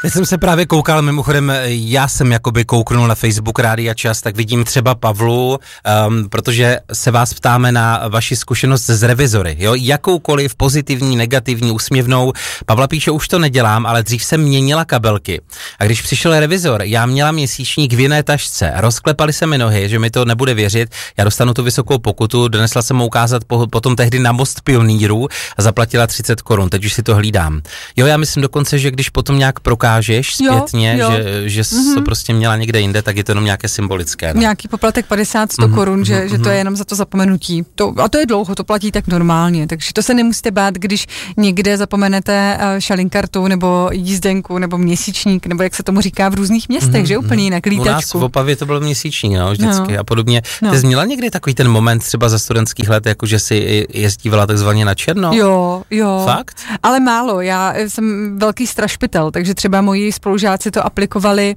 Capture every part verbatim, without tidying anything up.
Teď jsem se právě koukal, mimochodem, já jsem jakoby kouknul na Facebook Rádia Čas, tak vidím třeba Pavlu, um, protože se vás ptáme na vaši zkušenost s revizory, jo, jakoukoliv pozitivní, negativní, úsměvnou. Pavla píše, už to nedělám, ale dřív jsem měnila kabelky. A když přišel revizor, já měla měsíčník v jiné tašce, rozklepaly se mi nohy, že mi to nebude věřit, já dostanu tu vysokou pokutu, donesla jsem mu ukázat po, potom tehdy na Most pionýrů a zaplatila třicet korun, teď už si to hlídám. Jo, já myslím dokonce, že když potom nějak prokážeš zpětně, jo, jo. že, že mm-hmm. to prostě měla někde jinde, tak je to jenom nějaké symbolické. No. Nějaký poplatek padesát sto mm-hmm. korun, že, mm-hmm. že to je jenom za to zapomenutí. To, a to je dlouho, to platí tak normálně, takže to se nemusíte bát, když někde zapomenete šalinkartu nebo jízdenku nebo měsíčník, nebo jak se tomu říká v různých městech, mm-hmm. že úplně jinak, lítačku. U nás v Opavě to bylo měsíčník, no, vždycky no. a podobně. No. Ty jsi měla někdy takový ten moment třeba za studentských let, jako že si jezdívala takzvaně na černo? Jo, jo. Fakt? Ale málo, já jsem velký strašpitel, takže třeba moji spolužáci to aplikovali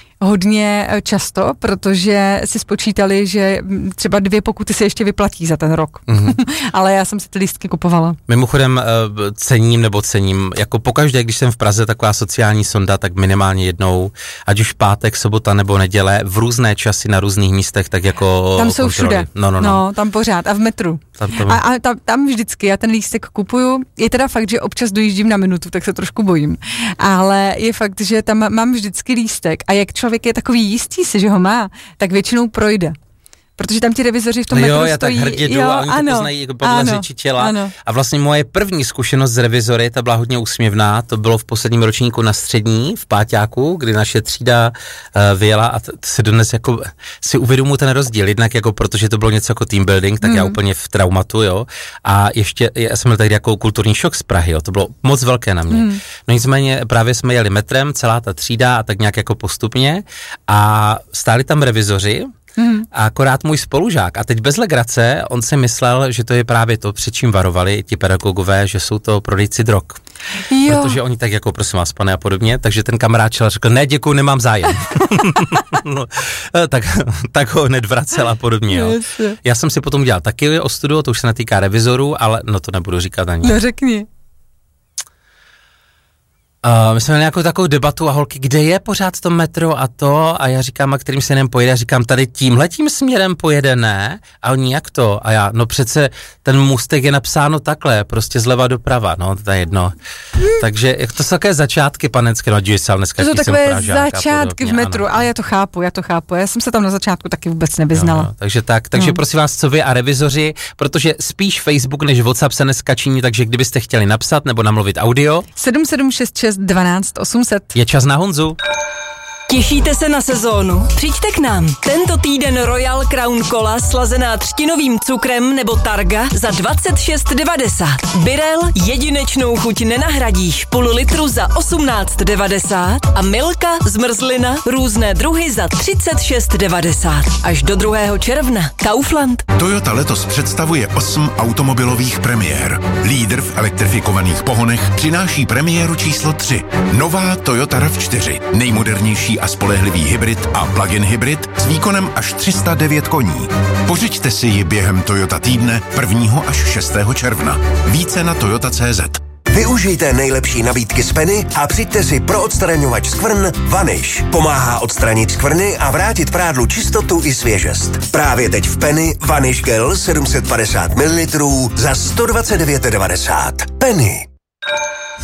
hodně často, protože si spočítali, že třeba dvě pokuty se ještě vyplatí za ten rok. Mm-hmm. Ale já jsem si ty lístky kupovala. Mimochodem cením nebo cením, jako pokaždé, když jsem v Praze, taková sociální sonda, tak minimálně jednou, ať už pátek, sobota nebo neděle, v různé časy na různých místech, tak jako tam jsou kontroly. Všude. No, no, no. no, tam pořád. A v metru. Tam, tam... A, a tam, tam vždycky, já ten lístek kupuju. Je teda fakt, že občas dojíždím na minutu, tak se trošku bojím. Ale je fakt, že tam mám vždycky lístek a jak člověk je takový jistý si, že ho má, tak většinou projde. Protože tam ti revizoři v tom metru stojí. Jo, já tak hrdě jdu a oni ano, to poznají jako podle ano, řeči těla. Ano. A vlastně moje první zkušenost s revizory, ta byla hodně úsměvná, to bylo v posledním ročníku na střední, v páťáku, kdy naše třída uh, vyjela a t- se dnes jako si uvědomuji ten rozdíl, jednak jako protože to bylo něco jako team building, tak mm. já úplně v traumatu, jo. A ještě, já jsem měl tady jako kulturní šok z Prahy, jo, to bylo moc velké na mě. Mm. No nicméně právě jsme jeli metrem, celá ta třída a tak nějak jako postupně a stáli tam revizoři. Hmm. A akorát můj spolužák, a teď bez legrace, on si myslel, že to je právě to, před čím varovali ti pedagogové, že jsou to prodejci drog. Jo. Protože oni tak jako, prosím vás, pane a podobně, takže ten kamarád čel řekl, ne, děkuju, nemám zájem. no, tak, tak ho hned vracel a podobně, jo. Já jsem si potom dělal taky ostudu, to už se netýká revizorů, ale no to nebudu říkat ani. No řekni. Uh, my jsme měli nějakou takovou debatu a holky, kde je pořád to metro a to a já říkám, a kterým směrem pojede, a říkám, tady tímhletím směrem pojede, ne? A oni, jak to? A já, no přece ten můstek je napsáno takhle, prostě zleva doprava, no to je jedno. Hmm. Takže jak to jsou také začátky panenské, no dívaj se, ale dneska to jsou takové Pražák, začátky v metru, ano. Ale já to chápu, já to chápu, já jsem se tam na začátku taky vůbec nevyznala. No, no, takže tak, takže no. Prosím vás, co vy a revizoři, protože spíš Facebook než WhatsApp se dneska činí, takže kdybyste chtěli napsat nebo namluvit audio. sedm sedm šest šest dvanáct osm set. Je čas na Honzu. Těšíte se na sezónu? Přijďte k nám. Tento týden Royal Crown Cola slazená třtinovým cukrem nebo Targa za dvacet šest devadesát. Birel jedinečnou chuť nenahradíš, půl litru za osmnáct devadesát a Milka zmrzlina různé druhy za třicet šest devadesát. Až do druhého června. Kaufland. Toyota letos představuje osm automobilových premiér. Lídr v elektrifikovaných pohonech přináší premiéru číslo tři. Nová Toyota RAV čtyři. Nejmodernější a spolehlivý hybrid a plug-in hybrid s výkonem až tři sta devět koní. Pořiďte si ji během Toyota týdne prvního až šestého června. Více na toyota tečka cé zet. Využijte nejlepší nabídky z Penny a přijďte si pro odstraňovač skvrn Vanish. Pomáhá odstranit skvrny a vrátit prádlu čistotu i svěžest. Právě teď v Penny Vanish Gel sedm set padesát mililitrů za sto dvacet devět devadesát. Penny.